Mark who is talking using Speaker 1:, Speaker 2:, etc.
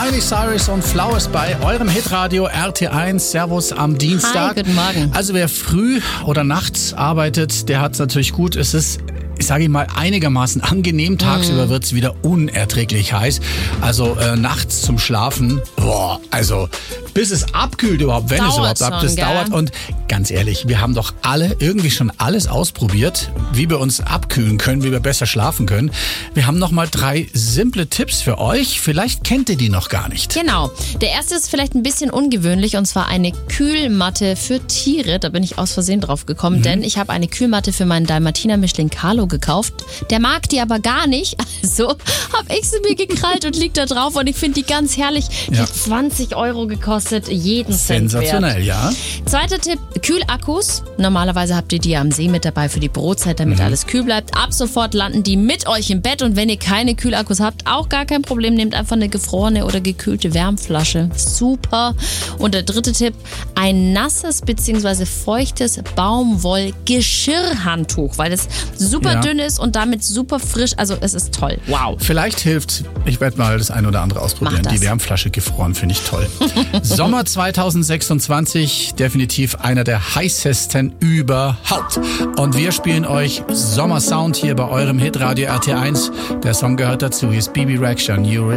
Speaker 1: Miley Cyrus und Flowers bei eurem Hitradio RT1. Servus am Dienstag.
Speaker 2: Hi, guten Morgen.
Speaker 1: Also wer früh oder nachts arbeitet, der hat es natürlich gut. Es ist, sage ich mal, einigermaßen angenehm. Tagsüber wird es wieder unerträglich heiß. Also nachts zum Schlafen, also bis es abkühlt überhaupt, wenn es überhaupt abkühlt, das dauert. Und ganz ehrlich, wir haben doch alle irgendwie schon alles ausprobiert, wie wir uns abkühlen können, wie wir besser schlafen können. Wir haben nochmal 3 simple Tipps für euch. Vielleicht kennt ihr die noch gar nicht.
Speaker 2: Genau. Der erste ist vielleicht ein bisschen ungewöhnlich und zwar eine Kühlmatte für Tiere. Da bin ich aus Versehen drauf gekommen, denn ich habe eine Kühlmatte für meinen Dalmatiner Mischling Carlo gekauft. Der mag die aber gar nicht, also habe ich sie mir gekrallt und liegt da drauf und ich finde die ganz herrlich. Die hat 20 € gekostet, jeden Cent wert.
Speaker 1: Sensationell, ja.
Speaker 2: Zweiter Tipp, Kühlakkus. Normalerweise habt ihr die am See mit dabei für die Brotzeit, damit alles kühl bleibt. Ab sofort landen die mit euch im Bett und wenn ihr keine Kühlakkus habt, auch gar kein Problem, nehmt einfach eine gefrorene oder gekühlte Wärmflasche. Super. Und der dritte Tipp, ein nasses bzw. feuchtes Baumwoll-Geschirrhandtuch, weil es super dünn ist und damit super frisch, also es ist toll. Wow.
Speaker 1: Vielleicht hilft, ich werde mal das eine oder andere ausprobieren. Die Wärmflasche gefroren finde ich toll. Sommer 2026, definitiv einer der heißesten überhaupt. Und wir spielen euch Sommersound hier bei eurem Hitradio RT1. Der Song gehört dazu. Hier ist Bibi Rexha, New Religion.